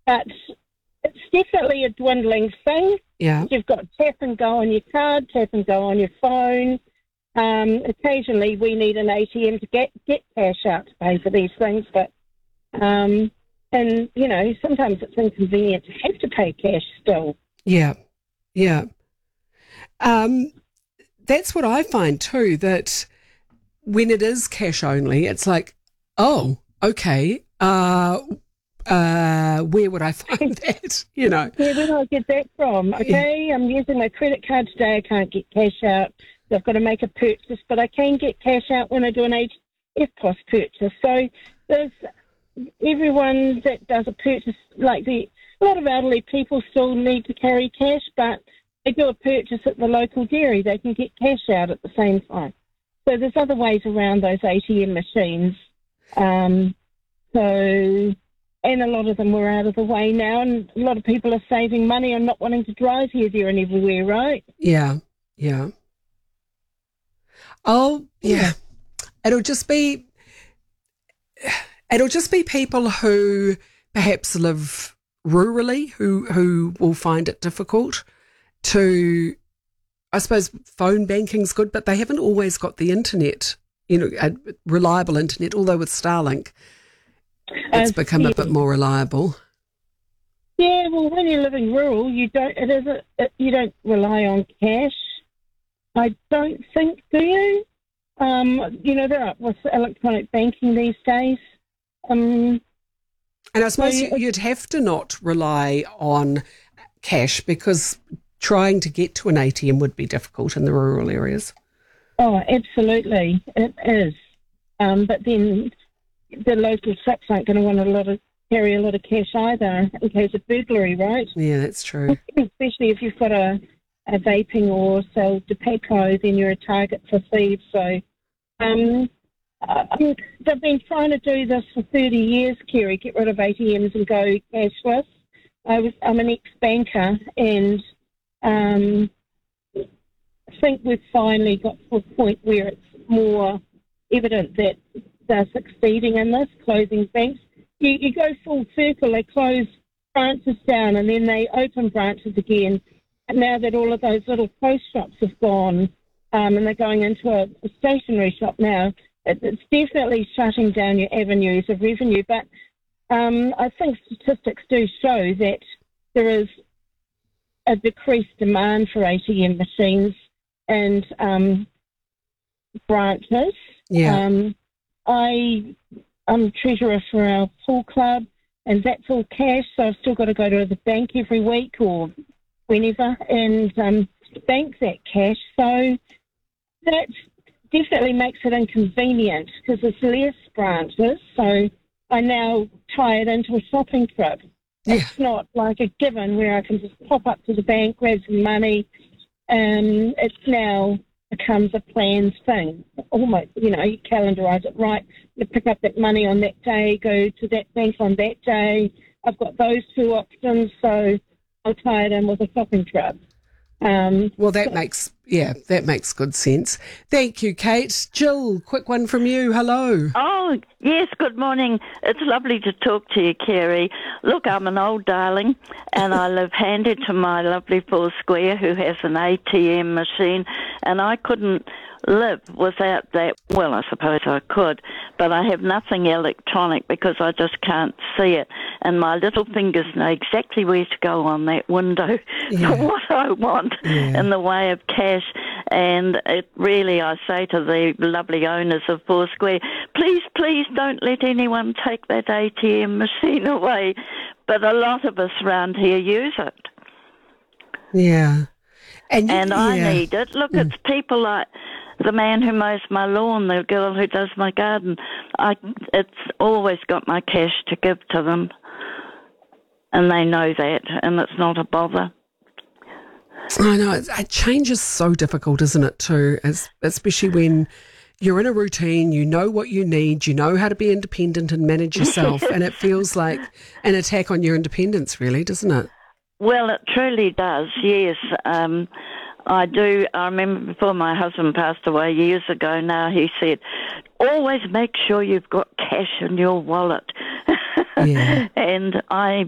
but it's definitely a dwindling thing. Yeah. You've got tap and go on your card, tap and go on your phone. Occasionally we need an ATM to get cash out to pay for these things, but and sometimes it's inconvenient to have to pay cash still. Yeah. That's what I find too, that when it is cash only, it's like, oh, okay, where would I find that? Yeah, where do I get that from? Okay, I'm using my credit card today. I can't get cash out. So I've got to make a purchase, but I can get cash out when I do an EFTPOS purchase. So there's everyone that does a purchase, a lot of elderly people still need to carry cash, but they do a purchase at the local dairy. They can get cash out at the same time. So there's other ways around those ATM machines. And a lot of them are out of the way now, and a lot of people are saving money and not wanting to drive here, there, and everywhere, right? Yeah. Oh, yeah. It'll just be people who perhaps live rurally who will find it difficult to, I suppose phone banking's good, but they haven't always got the internet, a reliable internet, although with Starlink it's become a bit more reliable. Yeah, well, when you're living rural, you don't rely on cash. I don't think, do you? There are with electronic banking these days. And I suppose you'd have to not rely on cash because trying to get to an ATM would be difficult in the rural areas. Oh, absolutely, it is. But then the local shops aren't going to want to carry a lot of cash either in case of burglary, right? Yeah, that's true. Especially if you've got a vaping or sell tobacco, then you're a target for thieves. So they've been trying to do this for 30 years, Kerry, get rid of ATMs and go cashless. I'm an ex-banker, and I think we've finally got to a point where it's more evident that they're succeeding in this, closing banks. You go full circle, they close branches down and then they open branches again. And now that all of those little post shops have gone and they're going into a stationery shop now, it's definitely shutting down your avenues of revenue. But I think statistics do show that there is a decreased demand for ATM machines and branches. Yeah. I'm treasurer for our pool club, and that's all cash, so I've still got to go to the bank every week or whenever and bank that cash. So that definitely makes it inconvenient because there's less branches, so I now tie it into a shopping trip. Yeah. It's not like a given where I can just pop up to the bank, grab some money, and it's now becomes a planned thing. Almost, you calendarise it right. You pick up that money on that day, go to that bank on that day. I've got those two options, so I'll tie it in with a shopping trip. Well, that makes good sense. Thank you, Kate. Jill, quick one from you. Hello. Oh, yes, good morning. It's lovely to talk to you, Kerry. Look, I'm an old darling, and I live handy to my lovely Four Square who has an ATM machine, and I couldn't live without that. Well, I suppose I could, but I have nothing electronic because I just can't see it, and my little fingers know exactly where to go on that window for what I want in the way of cash. And it really, I say to the lovely owners of Four Square, please don't let anyone take that ATM machine away. But a lot of us around here use it. Yeah. And I need it. Look, it's people like the man who mows my lawn, the girl who does my garden. It's always got my cash to give to them. And they know that, and it's not a bother. I know. Change is so difficult, isn't it, too? Especially when you're in a routine, you know what you need, you know how to be independent and manage yourself, and it feels like an attack on your independence, really, doesn't it? Well, it truly does, yes. I do. I remember before my husband passed away years ago now, he said, always make sure you've got cash in your wallet. Yeah. And I